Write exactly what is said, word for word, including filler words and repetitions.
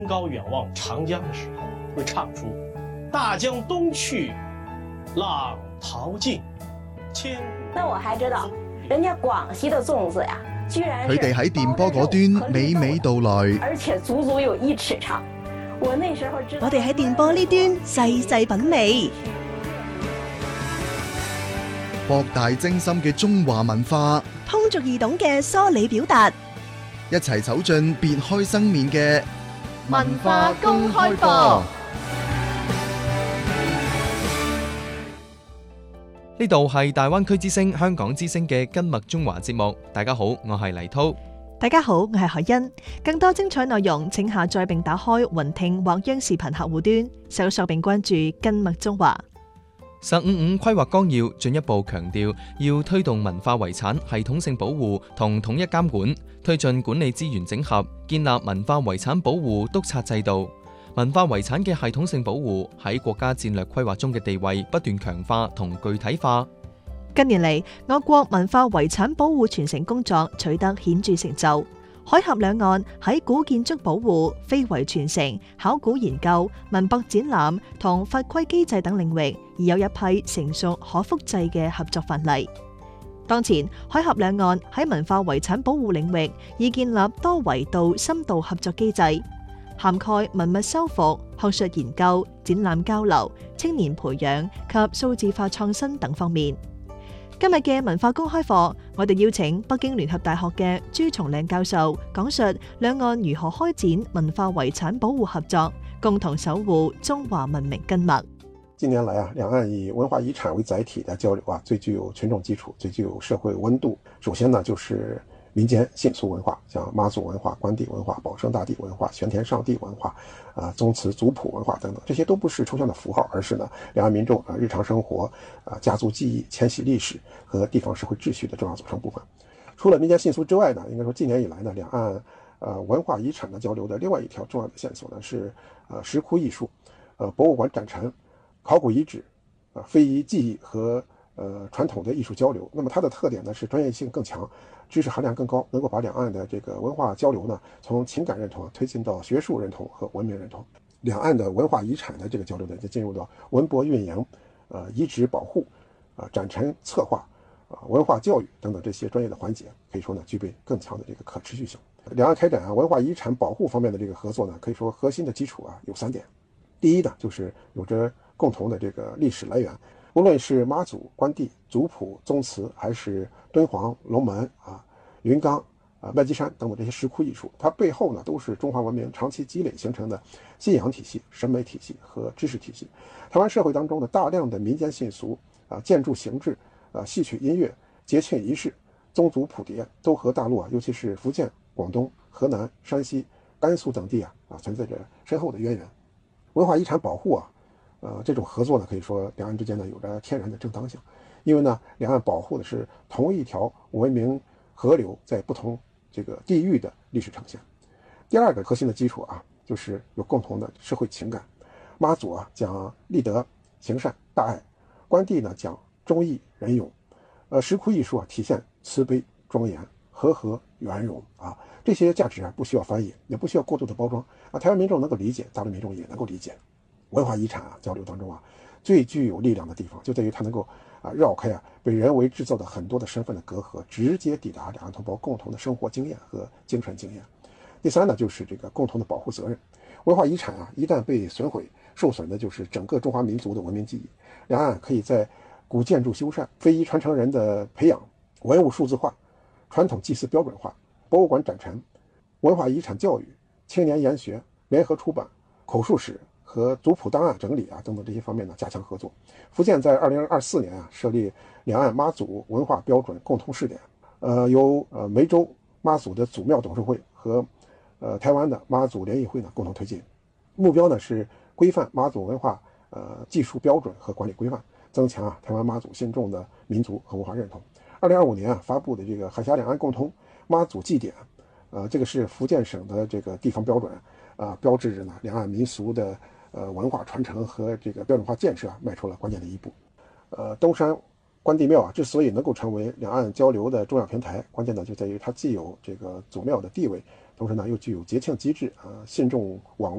高远望长江的时候，会唱出“大江东去，浪淘尽，千古”。 那我還知道，人家廣西的粽子呀，居然佢哋喺電波嗰端娓娓道來， 而且足足有一尺長。我那時候知道， 我哋喺電波呢端細細品味， 博大精深嘅中華文化， 通俗易懂嘅梳理表達， 一齊走進別開生面嘅文化公開課。 呢度係大灣區之聲、香港之聲嘅根脈中華節目。大家好，我係黎濤。 大家好，我係海欣。更多精彩內容，請下載並打開雲聽或央視頻客戶端，搜索並關注根脈中華。 十五五規劃綱要進一步強調，要推動文化遺產系統性保護同統一監管，推進管理資源整合，建立文化遺產保護督察制度。文化遺產嘅系統性保護喺國家戰略規劃中嘅地位不斷強化同具體化。 近年嚟，我國文化遺產保護傳承工作取得顯著成就。海峽兩岸喺古建築保護、非遺傳承、考古研究、文博展覽同法規機制等領域，已有一批成熟可複製嘅合作範例。當前，海峽兩岸喺文化遺產保護領域已建立多維度深度合作機制，涵蓋文物修復、學術研究、展覽交流、青年培養及數字化創新等方面。今日嘅文化公開課，我哋邀請北京聯合大學嘅朱松嶺教授講述兩岸如何開展文化遺產保護合作，共同守護中華文明根脈。 近年來啊，兩岸以文化遺產為載體的交流啊，最具有群眾基礎，最具有社會溫度。首先呢，就是民間信俗文化，像媽祖文化、關帝文化、保生大帝文化、玄天上帝文化、啊宗祠族譜文化等等，這些都不是抽象的符號，而是呢兩岸民眾啊日常生活、啊家族記憶、遷徙歷史和地方社會秩序的重要組成部分。除了民間信俗之外呢，應該說近年以來呢，兩岸呃文化遺產的交流的另外一條重要的線索呢是呃石窟藝術、呃博物館展陳、考古遺址、呃非遺技藝和呃傳統的藝術交流。那麼它的特點呢是專業性更強，知識含量更高，能夠把兩岸的這個文化交流呢，從情感認同推進到學術認同和文明認同。兩岸的文化遺產的這個交流呢，就進入到文博運營、呃遺址保護、啊、呃、展陳策劃、啊、呃、文化教育等等這些專業的環節，可以說呢具備更強的這個可持續性。兩岸開展啊文化遺產保護方面的這個合作呢，可以說核心的基礎啊有三點。第一呢，就是有着共同的這個歷史來源。無論是媽祖、關帝、族譜、宗祠，還是敦煌、龍門啊、雲岡啊、麥積山等等這些石窟藝術，它背後呢都是中華文明長期積累形成的信仰體系、審美體系和知識體系。台灣社會當中的大量的民間信俗啊、建築形制啊、戲曲音樂、節慶儀式、宗族譜牒，都和大陸啊，尤其是福建、廣東、河南、山西、甘肅等地啊啊存在着深厚的淵源。文化遺產保護啊。呃，這種合作呢，可以說兩岸之間呢有着天然的正當性，因為呢，兩岸保護的是同一條文明河流在不同這個地域的歷史呈現。第二個核心的基礎啊，就是有共同的社會情感。媽祖啊講立德、行善、大愛；關帝呢講忠義、仁勇。呃，石窟藝術啊體現慈悲、莊嚴、和合、圓融啊，這些價值啊不需要翻譯，也不需要過度的包裝啊，台灣民眾能夠理解，大陸民眾也能夠理解。文化遺產啊交流當中啊，最具有力量的地方就在於它能夠啊繞開啊被人為製造的很多的身份的隔閡，直接抵達兩岸同胞共同的生活經驗和精神經驗。第三呢，就是這個共同的保護責任。文化遺產啊一旦被損毀，受損的就是整個中華民族的文明記憶。兩岸可以在古建築修繕、非遺傳承人的培養、文物數字化、傳統祭祀標準化、博物館展陳、文化遺產教育、青年研學、聯合出版、口述史和族譜檔案整理啊等等這些方面呢加強合作。福建在二零二四年啊設立兩岸媽祖文化標準共同試點，呃由呃梅州媽祖的祖廟董事會和呃台灣的媽祖聯誼會呢共同推進。目標呢是規範媽祖文化呃技術標準和管理規範，增強啊台灣媽祖信眾的民族和文化認同。二零二五年啊發布的這個海峽兩岸共通媽祖祭典，呃這個是福建省的這個地方標準啊，標誌着呢兩岸民俗的呃，文化傳承和這個標準化建設啊，邁出了關鍵的一步。呃，東山關帝廟啊，之所以能夠成為兩岸交流的重要平台，關鍵呢就在於它既有這個祖廟的地位，同時呢又具有節慶機制啊，信眾往